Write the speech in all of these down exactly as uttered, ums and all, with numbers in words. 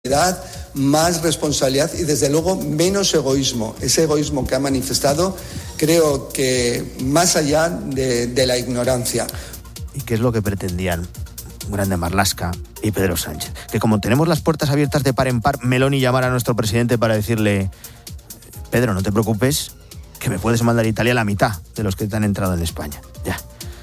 más responsabilidad y desde luego menos egoísmo. Ese egoísmo que ha manifestado, creo que más allá de, de la ignorancia. ¿Y qué es lo que pretendían Grande Marlaska y Pedro Sánchez? Que como tenemos las puertas abiertas de par en par, Meloni llamara a nuestro presidente para decirle: Pedro, no te preocupes, que me puedes mandar a Italia la mitad de los que te han entrado en España. Ya.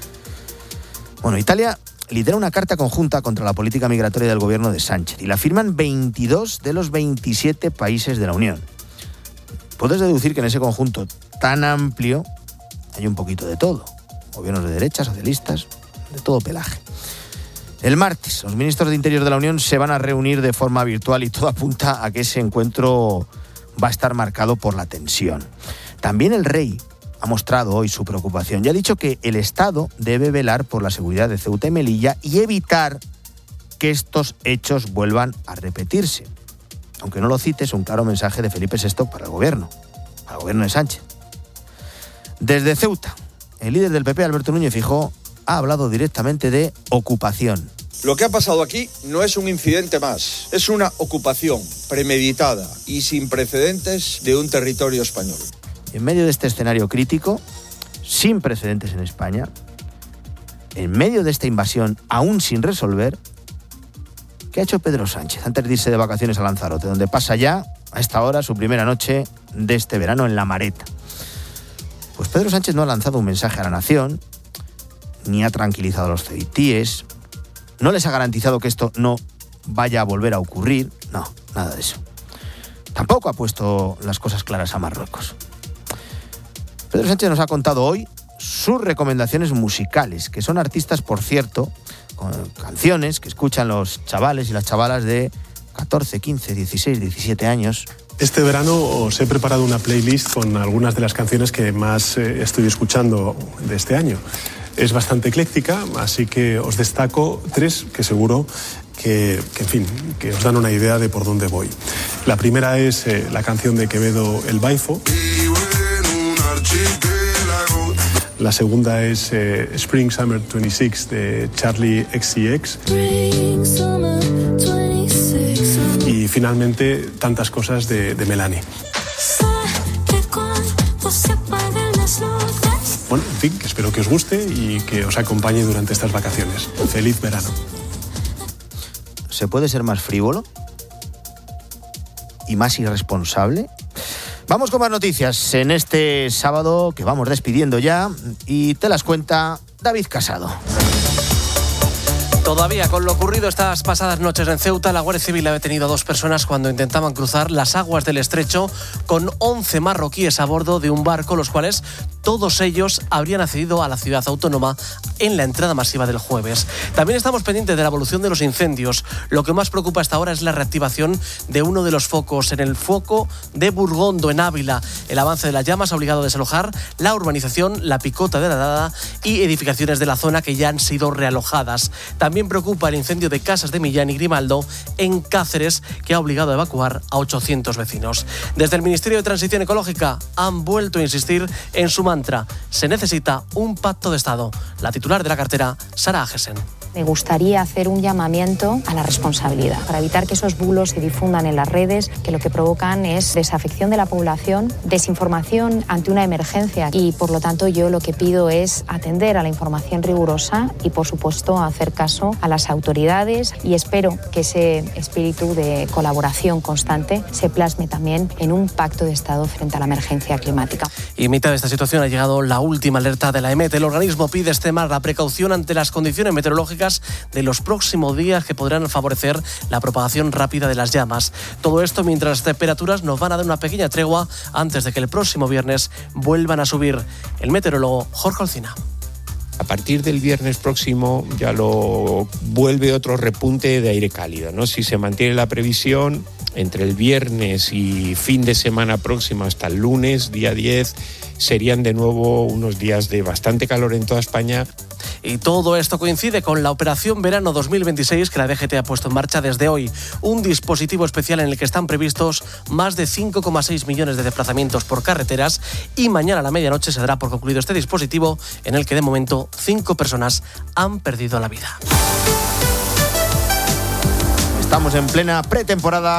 Bueno, Italia lidera una carta conjunta contra la política migratoria del gobierno de Sánchez y la firman veintidós de los veintisiete países de la Unión. Puedes deducir que en ese conjunto tan amplio hay un poquito de todo. Gobiernos de derecha, socialistas, de todo pelaje. El martes, los ministros de Interior de la Unión se van a reunir de forma virtual y todo apunta a que ese encuentro va a estar marcado por la tensión. También el rey ha mostrado hoy su preocupación y ha dicho que el Estado debe velar por la seguridad de Ceuta y Melilla y evitar que estos hechos vuelvan a repetirse. Aunque no lo cite, es un claro mensaje de Felipe sexto para el gobierno, para el gobierno de Sánchez. Desde Ceuta, el líder del P P, Alberto Núñez Feijóo, ha hablado directamente de ocupación. Lo que ha pasado aquí no es un incidente más, es una ocupación premeditada y sin precedentes de un territorio español. En medio de este escenario crítico, sin precedentes en España, en medio de esta invasión aún sin resolver, ¿qué ha hecho Pedro Sánchez antes de irse de vacaciones a Lanzarote, donde pasa ya, a esta hora, su primera noche de este verano en La Mareta? Pues Pedro Sánchez no ha lanzado un mensaje a la nación, ni ha tranquilizado a los ceutíes, no les ha garantizado que esto no vaya a volver a ocurrir, no, nada de eso. Tampoco ha puesto las cosas claras a Marruecos. Pedro Sánchez nos ha contado hoy sus recomendaciones musicales, que son artistas, por cierto, con canciones que escuchan los chavales y las chavalas de catorce, quince, dieciséis, diecisiete años. Este verano os he preparado una playlist con algunas de las canciones que más eh, estoy escuchando de este año. Es bastante ecléctica, así que os destaco tres que seguro que, que, en fin, que os dan una idea de por dónde voy. La primera es eh, la canción de Quevedo, El Baifo. La segunda es eh, Spring Summer veintiséis de Charlie X C X. Y finalmente Tantas cosas de, de Melanie. Bueno, en fin, que espero que os guste y que os acompañe durante estas vacaciones. Feliz verano. ¿Se puede ser más frívolo y más irresponsable? Vamos con más noticias en este sábado que vamos despidiendo ya y te las cuenta David Casado. Todavía con lo ocurrido estas pasadas noches en Ceuta, la Guardia Civil ha detenido a dos personas cuando intentaban cruzar las aguas del estrecho con once marroquíes a bordo de un barco, los cuales todos ellos habrían accedido a la ciudad autónoma en la entrada masiva del jueves. También estamos pendientes de la evolución de los incendios. Lo que más preocupa hasta ahora es la reactivación de uno de los focos, en el foco de Burgondo, en Ávila. El avance de las llamas ha obligado a desalojar la urbanización La Picota de la Dada y edificaciones de la zona que ya han sido realojadas. También preocupa el incendio de casas de Millán y Grimaldo en Cáceres, que ha obligado a evacuar a ochocientos vecinos. Desde el Ministerio de Transición Ecológica han vuelto a insistir en su mantra: se necesita un pacto de Estado. La titular de la cartera, Sara Agesen. Me gustaría hacer un llamamiento a la responsabilidad para evitar que esos bulos se difundan en las redes, que lo que provocan es desafección de la población, desinformación ante una emergencia, y por lo tanto yo lo que pido es atender a la información rigurosa y por supuesto hacer caso a las autoridades, y espero que ese espíritu de colaboración constante se plasme también en un pacto de Estado frente a la emergencia climática. Y en mitad de esta situación ha llegado la última alerta de la EMET. El organismo pide extremar la precaución ante las condiciones meteorológicas de los próximos días que podrán favorecer la propagación rápida de las llamas. Todo esto mientras las temperaturas nos van a dar una pequeña tregua antes de que el próximo viernes vuelvan a subir. El meteorólogo Jorge Olcina. A partir del viernes próximo ya lo vuelve otro repunte de aire cálido, ¿no? Si se mantiene la previsión, entre el viernes y fin de semana próximo hasta el lunes, día diez, serían de nuevo unos días de bastante calor en toda España. Y todo esto coincide con la Operación Verano dos mil veintiséis que la D G T ha puesto en marcha desde hoy. Un dispositivo especial en el que están previstos más de cinco coma seis millones de desplazamientos por carreteras, y mañana a la medianoche se dará por concluido este dispositivo, en el que de momento cinco personas han perdido la vida. Estamos en plena pretemporada.